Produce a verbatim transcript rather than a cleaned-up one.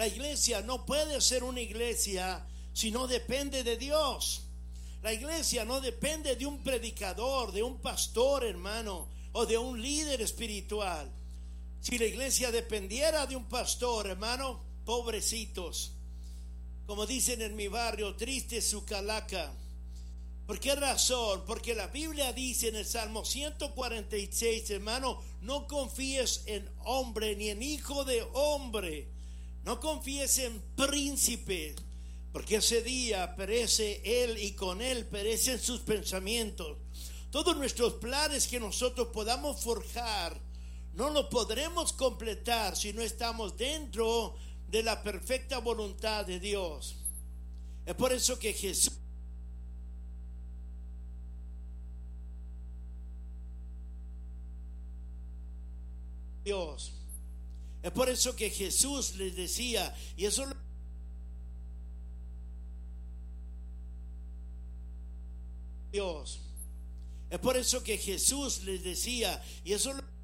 La iglesia no puede ser una iglesia si no depende de Dios. La iglesia no depende de un predicador, de un pastor, hermano, o de un líder espiritual. Si la iglesia dependiera de un pastor, hermano, pobrecitos. Como dicen en mi barrio, triste su calaca. ¿Por qué razón? Porque la Biblia dice en el Salmo ciento cuarenta y seis, hermano, no confíes en hombre ni en hijo de hombre. No confíes en príncipe, porque ese día perece él y con él perecen sus pensamientos. Todos nuestros planes que nosotros podamos forjar, no los podremos completar si no estamos dentro de la perfecta voluntad de Dios. Es por eso que Jesús Dios. Es por eso que Jesús les decía, y eso Dios. Es por eso que Jesús les decía, y eso